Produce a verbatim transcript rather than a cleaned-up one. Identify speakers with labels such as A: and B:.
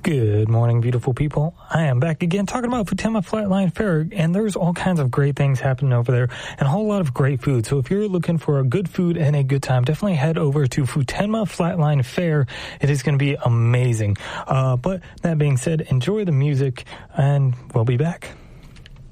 A: Good morning, beautiful people. I am back again talking about Futenma Flatline Fair, and there's all kinds of great things happening over there and a whole lot of great food. So if you're looking for a good food and a good time, definitely head over to Futenma Flatline Fair. It is going to be amazing. Uh, but that being said, enjoy the music, and we'll be back.